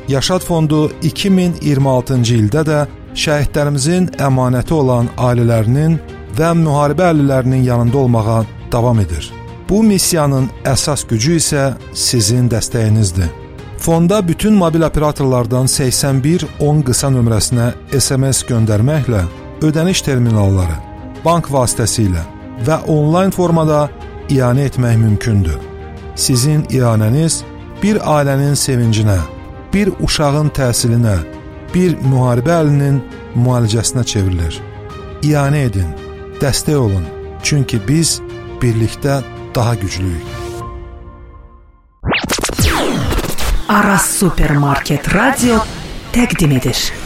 Yaşad Fondu 2026-cı ildə də şəhidlərimizin əmanəti olan ailələrinin və müharibə əhlilərinin yanında olmağa davam edir. Bu missiyanın əsas gücü isə sizin dəstəyinizdir. Fonda bütün mobil operatorlardan 8110 qısa nömrəsinə SMS göndərməklə ödəniş terminalları, bank vasitəsilə və onlayn formada ianə etmək mümkündür. Sizin ianəniz bir ailənin sevincinə, bir uşağın təhsilinə, bir müharibə əhlinin müalicəsinə çevrilir. İanə edin, dəstək olun, çünki biz birlikdə daha güclüyük. Aras Supermarket Radio təqdim edir.